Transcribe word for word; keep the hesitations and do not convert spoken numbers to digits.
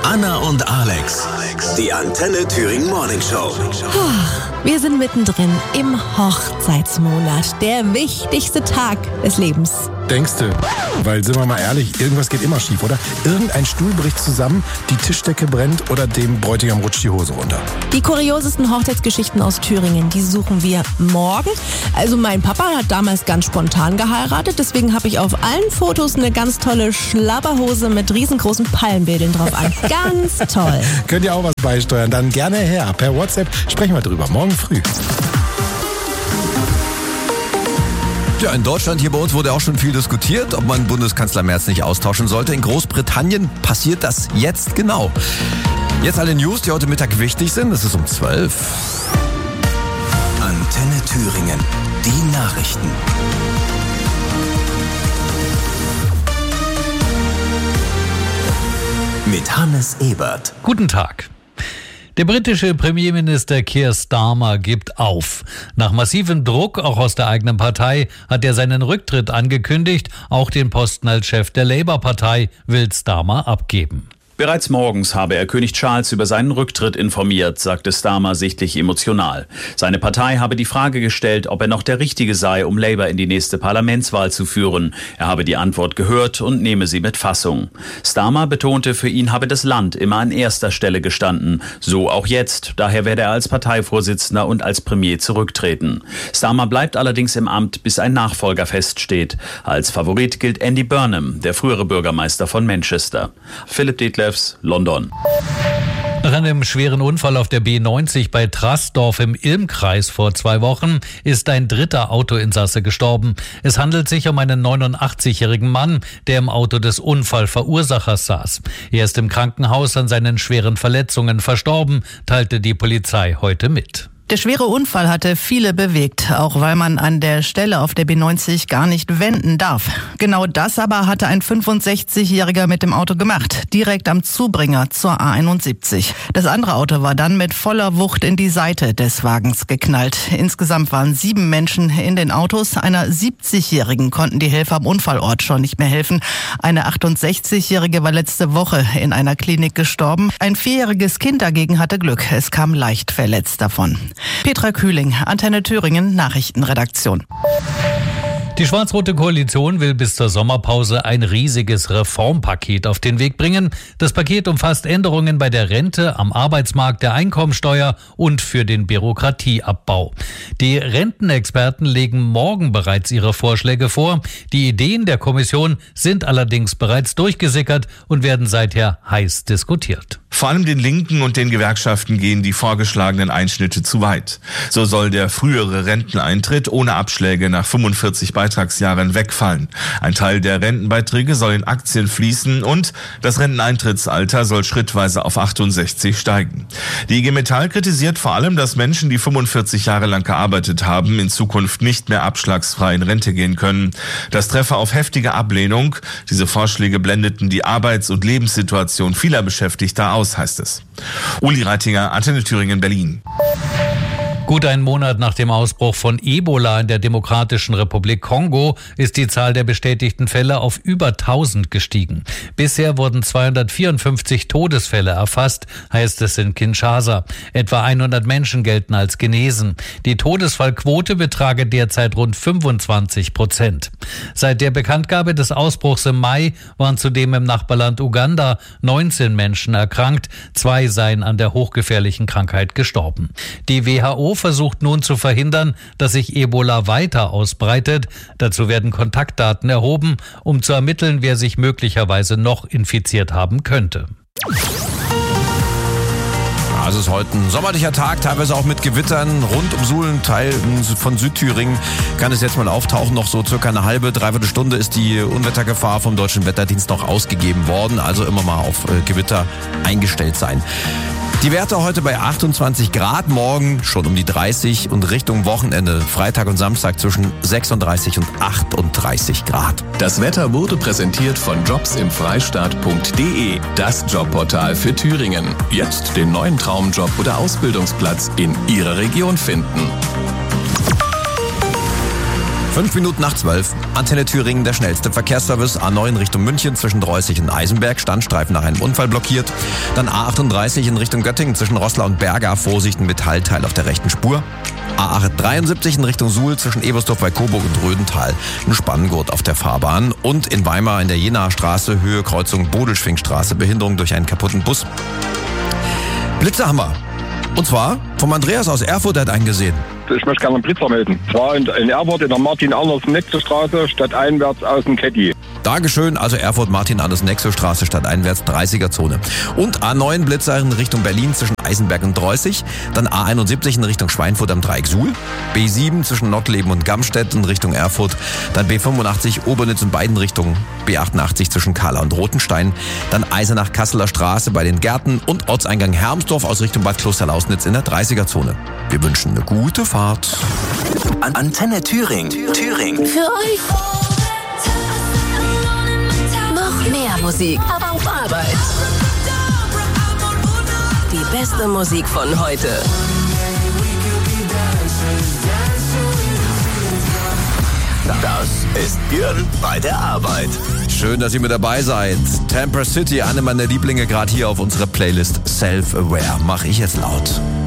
Anna und Alex, die Antenne Thüringen Morning Show. Wir sind mittendrin im Hochzeitsmonat, der wichtigste Tag des Lebens. Denkst du? Weil, sind wir mal ehrlich, irgendwas geht immer schief, oder? Irgendein Stuhl bricht zusammen, die Tischdecke brennt oder dem Bräutigam rutscht die Hose runter. Die kuriosesten Hochzeitsgeschichten aus Thüringen, die suchen wir morgen. Also mein Papa hat damals ganz spontan geheiratet, deswegen habe ich auf allen Fotos eine ganz tolle Schlabberhose mit riesengroßen Palmbildern drauf an. Ganz toll. Könnt ihr auch was beisteuern? Dann gerne her. Per WhatsApp sprechen wir drüber. Morgen früh. Ja, in Deutschland, hier bei uns, wurde auch schon viel diskutiert, ob man Bundeskanzler Merz nicht austauschen sollte. In Großbritannien passiert das jetzt genau. Jetzt alle News, die heute Mittag wichtig sind. Es ist um zwölf. Antenne Thüringen. Die Nachrichten. Mit Hannes Ebert. Guten Tag. Der britische Premierminister Keir Starmer gibt auf. Nach massivem Druck, auch aus der eigenen Partei, hat er seinen Rücktritt angekündigt. Auch den Posten als Chef der Labour-Partei will Starmer abgeben. Bereits morgens habe er König Charles über seinen Rücktritt informiert, sagte Starmer sichtlich emotional. Seine Partei habe die Frage gestellt, ob er noch der Richtige sei, um Labour in die nächste Parlamentswahl zu führen. Er habe die Antwort gehört und nehme sie mit Fassung. Starmer betonte, für ihn habe das Land immer an erster Stelle gestanden. So auch jetzt. Daher werde er als Parteivorsitzender und als Premier zurücktreten. Starmer bleibt allerdings im Amt, bis ein Nachfolger feststeht. Als Favorit gilt Andy Burnham, der frühere Bürgermeister von Manchester. Philipp Detlef, London. Nach einem schweren Unfall auf der B neunzig bei Trasdorf im Ilmkreis vor zwei Wochen ist ein dritter Autoinsasse gestorben. Es handelt sich um einen neunundachtzigjährigen Mann, der im Auto des Unfallverursachers saß. Er ist im Krankenhaus an seinen schweren Verletzungen verstorben, teilte die Polizei heute mit. Der schwere Unfall hatte viele bewegt, auch weil man an der Stelle auf der B neunzig gar nicht wenden darf. Genau das aber hatte ein fünfundsechzigjähriger mit dem Auto gemacht, direkt am Zubringer zur A einundsiebzig. Das andere Auto war dann mit voller Wucht in die Seite des Wagens geknallt. Insgesamt waren sieben Menschen in den Autos. Einer siebzigjährigen konnten die Helfer am Unfallort schon nicht mehr helfen. Eine achtundsechzigjährige war letzte Woche in einer Klinik gestorben. Ein vierjähriges Kind dagegen hatte Glück. Es kam leicht verletzt davon. Petra Kühling, Antenne Thüringen, Nachrichtenredaktion. Die schwarz-rote Koalition will bis zur Sommerpause ein riesiges Reformpaket auf den Weg bringen. Das Paket umfasst Änderungen bei der Rente, am Arbeitsmarkt, der Einkommensteuer und für den Bürokratieabbau. Die Rentenexperten legen morgen bereits ihre Vorschläge vor. Die Ideen der Kommission sind allerdings bereits durchgesickert und werden seither heiß diskutiert. Vor allem den Linken und den Gewerkschaften gehen die vorgeschlagenen Einschnitte zu weit. So soll der frühere Renteneintritt ohne Abschläge nach fünfundvierzig Beitragsjahren wegfallen. Ein Teil der Rentenbeiträge soll in Aktien fließen und das Renteneintrittsalter soll schrittweise auf achtundsechzig steigen. Die I G Metall kritisiert vor allem, dass Menschen, die fünfundvierzig Jahre lang gearbeitet haben, in Zukunft nicht mehr abschlagsfrei in Rente gehen können. Das treffe auf heftige Ablehnung. Diese Vorschläge blendeten die Arbeits- und Lebenssituation vieler Beschäftigter aus, heißt es. Uli Reitinger, Antenne Thüringen, Berlin. Gut einen Monat nach dem Ausbruch von Ebola in der Demokratischen Republik Kongo ist die Zahl der bestätigten Fälle auf über tausend gestiegen. Bisher wurden zweihundertvierundfünfzig Todesfälle erfasst, heißt es in Kinshasa. Etwa hundert Menschen gelten als genesen. Die Todesfallquote betrage derzeit rund fünfundzwanzig Prozent. Seit der Bekanntgabe des Ausbruchs im Mai waren zudem im Nachbarland Uganda neunzehn Menschen erkrankt. Zwei seien an der hochgefährlichen Krankheit gestorben. Die W H O versucht nun zu verhindern, dass sich Ebola weiter ausbreitet. Dazu werden Kontaktdaten erhoben, um zu ermitteln, wer sich möglicherweise noch infiziert haben könnte. Also es ist heute ein sommerlicher Tag, teilweise auch mit Gewittern. Rund um Suhlen, Teil von Südthüringen kann es jetzt mal auftauchen. Noch so circa eine halbe, dreiviertel Stunde ist die Unwettergefahr vom Deutschen Wetterdienst noch ausgegeben worden. Also immer mal auf Gewitter eingestellt sein. Die Werte heute bei achtundzwanzig Grad, morgen schon um die dreißig und Richtung Wochenende, Freitag und Samstag zwischen sechsunddreißig und achtunddreißig Grad. Das Wetter wurde präsentiert von jobsimfreistaat punkt de, das Jobportal für Thüringen. Jetzt den neuen Traumjob oder Ausbildungsplatz in Ihrer Region finden. Fünf Minuten nach zwölf. Antenne Thüringen, der schnellste Verkehrsservice. A neun Richtung München zwischen Dreußig und Eisenberg. Standstreifen nach einem Unfall blockiert. Dann A achtunddreißig in Richtung Göttingen zwischen Roßlau und Berga. Vorsicht, ein Metallteil auf der rechten Spur. A achthundertdreiundsiebzig in Richtung Suhl zwischen Ebersdorf bei Coburg und Rödental. Ein Spanngurt auf der Fahrbahn. Und in Weimar in der Jenaer Straße, Höhe Kreuzung Bodelschwingstraße. Behinderung durch einen kaputten Bus. Blitze haben wir. Und zwar vom Andreas aus Erfurt, der hat einen gesehen. Ich möchte gerne einen Blitzer melden. Es war in, in Erfurt in der Martin-Anders-Nexo-Straße stadteinwärts aus dem Ketti. Dankeschön, also Erfurt, Martin-Anders-Nexo-Straße stadteinwärts, dreißiger-Zone. Und A neun Blitzer in Richtung Berlin zwischen Eisenberg und Dreußig. Dann A einundsiebzig in Richtung Schweinfurt am Dreieck Suhl. B sieben zwischen Nottleben und Gamstedt in Richtung Erfurt. Dann B fünfundachtzig Obernitz in beiden Richtungen. B achtundachtzig zwischen Kahla und Rothenstein. Dann Eisenach-Kasseler Straße bei den Gärten und Ortseingang Hermsdorf aus Richtung Bad Klosterlausnitz in der dreißiger-Zone. Wir wünschen eine gute Fahrt. Antenne Thüringen. Thüringen. Für euch. Noch mehr Musik. Auf Arbeit. Die beste Musik von heute. Das ist Björn bei der Arbeit. Schön, dass ihr mit dabei seid. Tamper City, eine meiner Lieblinge, gerade hier auf unserer Playlist Self-Aware. Mach ich jetzt laut.